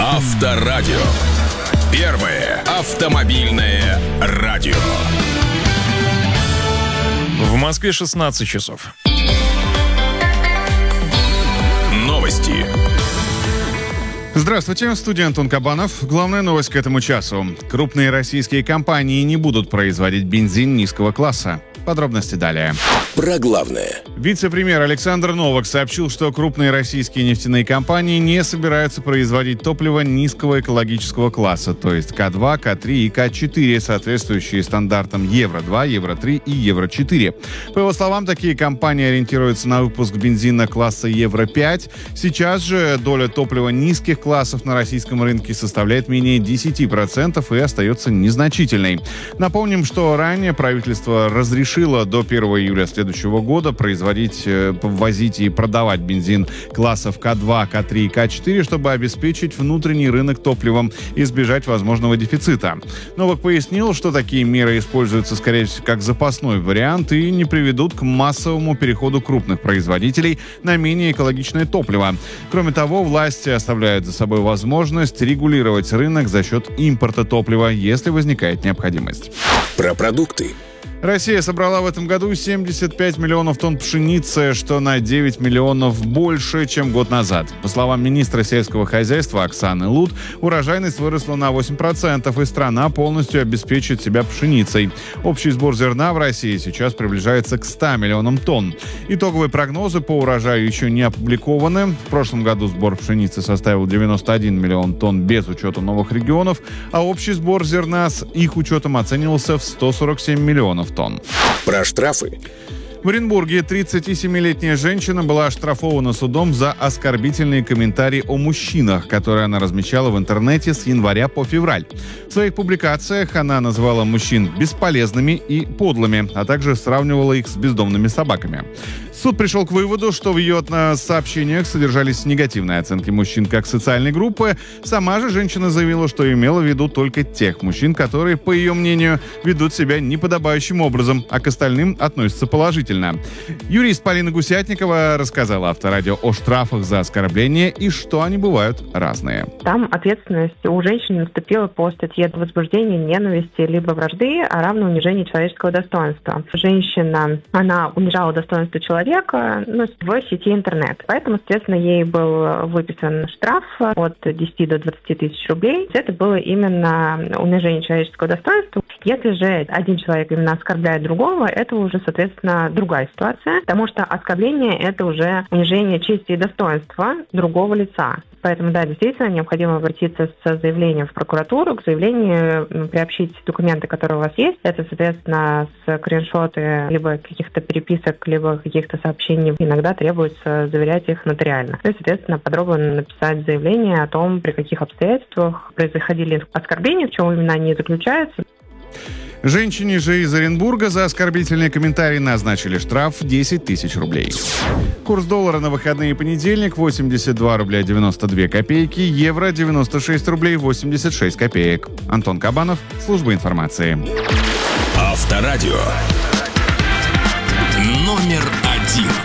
Авторадио. Первое автомобильное радио. В Москве 16 часов. Новости. Здравствуйте, в студии Антон Кабанов. Главная новость к этому часу. Крупные российские компании не будут производить бензин низкого класса. Подробности далее. Про главное. Вице-премьер Александр Новак сообщил, что крупные российские нефтяные компании не собираются производить топливо низкого экологического класса, то есть К2, К3 и К4, соответствующие стандартам Евро-2, Евро-3 и Евро-4. По его словам, такие компании ориентируются на выпуск бензина класса Евро-5. Сейчас же доля топлива низких классов на российском рынке составляет менее 10% и остается незначительной. Напомним, что ранее правительство разрешило до 1 июля следующего года ввозить и продавать бензин классов К2, К3 и К4, чтобы обеспечить внутренний рынок топливом и избежать возможного дефицита. Новак пояснил, что такие меры используются, скорее всего, как запасной вариант и не приведут к массовому переходу крупных производителей на менее экологичное топливо. Кроме того, власти оставляют за собой возможность регулировать рынок за счет импорта топлива, если возникает необходимость. Про продукты. Россия собрала в этом году 75 миллионов тонн пшеницы, что на 9 миллионов больше, чем год назад. По словам министра сельского хозяйства Оксаны Лут, урожайность выросла на 8%, и страна полностью обеспечит себя пшеницей. Общий сбор зерна в России сейчас приближается к 100 миллионам тонн. Итоговые прогнозы по урожаю еще не опубликованы. В прошлом году сбор пшеницы составил 91 миллион тонн без учета новых регионов, а общий сбор зерна с их учетом оценивался в 147 миллионов тонн. Про штрафы. В Оренбурге 37-летняя женщина была оштрафована судом за оскорбительные комментарии о мужчинах, которые она размещала в интернете с января по февраль. В своих публикациях она называла мужчин бесполезными и подлыми, а также сравнивала их с бездомными собаками. Суд пришел к выводу, что в ее сообщениях содержались негативные оценки мужчин как социальной группы. Сама же женщина заявила, что имела в виду только тех мужчин, которые, по ее мнению, ведут себя неподобающим образом, а к остальным относятся положительно. Юрист Полина Гусятникова рассказала Авторадио о штрафах за оскорбления и что они бывают разные. Там ответственность у женщины наступила по статье возбуждения ненависти либо вражды, а равно унижению человеческого достоинства. Женщина, она унижала достоинство человека, в сети интернет. Поэтому, соответственно, ей был выписан штраф от 10 до 20 тысяч рублей. Это было именно унижение человеческого достоинства. Если же один человек именно оскорбляет другого, это уже, соответственно, другая ситуация, потому что оскорбление – это уже унижение чести и достоинства другого лица. Поэтому, да, действительно, необходимо обратиться с заявлением в прокуратуру, к заявлению приобщить документы, которые у вас есть. Это, соответственно, скриншоты либо каких-то переписок, либо каких-то сообщений. Иногда требуется заверять их нотариально. И, соответственно, подробно написать заявление о том, при каких обстоятельствах происходили оскорбления, в чем именно они заключаются. Женщине же из Оренбурга за оскорбительные комментарии назначили штраф 10 тысяч рублей. Курс доллара на выходные понедельник 82 рубля 92 копейки, евро 96 рублей 86 копеек. Антон Кабанов, служба информации. Авторадио. Номер 1.